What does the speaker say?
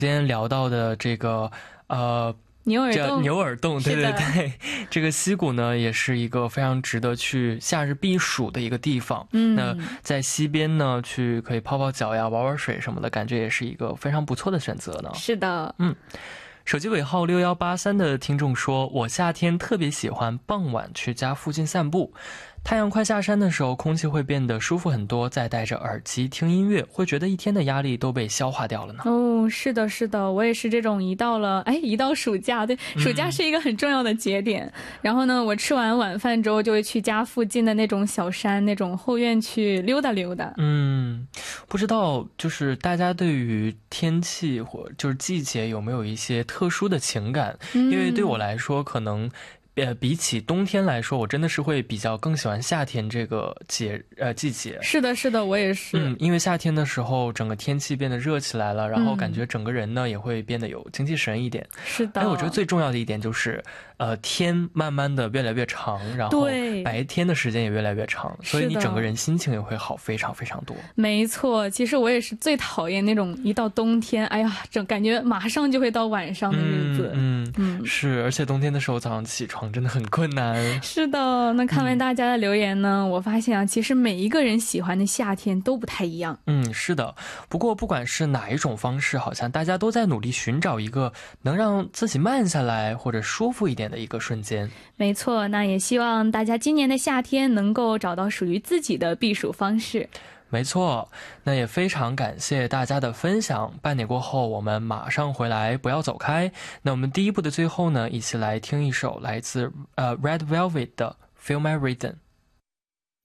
今天聊到的这个牛耳洞， 对对对，这个溪谷呢也是一个非常值得去夏日避暑的一个地方。那在溪边呢去可以泡泡脚呀，玩玩水什么的，感觉也是一个非常不错的选择呢。 是的。 手机尾号6183的听众说，我夏天特别喜欢傍晚去家附近散步，太阳快下山的时候，空气会变得舒服很多，再戴着耳机听音乐，会觉得一天的压力都被消化掉了呢。 是的是的，我也是这种一到暑假，对，暑假是一个很重要的节点。然后呢，我吃完晚饭之后就会去家附近的那种小山，那种后院去溜达溜达。 不知道就是大家对于天气或就是季节有没有一些特殊的情感？因为对我来说可能比起冬天来说，我真的是会比较更喜欢夏天这个季节。 是的是的，我也是。 因为夏天的时候整个天气变得热起来了，然后感觉整个人呢也会变得有精气神一点。 是的。 我觉得最重要的一点就是天慢慢的越来越长，然后白天的时间也越来越长，所以你整个人心情也会好非常非常多。 没错，其实我也是最讨厌那种一到冬天，感觉马上就会到晚上的日子。 是，而且冬天的时候早上起床真的很困难。 是的，那看完大家的留言呢，我发现其实每一个人喜欢的夏天都不太一样。 是的，不过不管是哪一种方式，好像大家都在努力寻找一个能让自己慢下来或者舒服一点的一个瞬间。 没错，那也希望大家今年的夏天能够找到属于自己的避暑方式。 没错，那也非常感谢大家的分享。半点过后我们马上回来，不要走开。那我们第一部的最后呢，一起来听一首来自Red Velvet 的 Feel My Rhythm。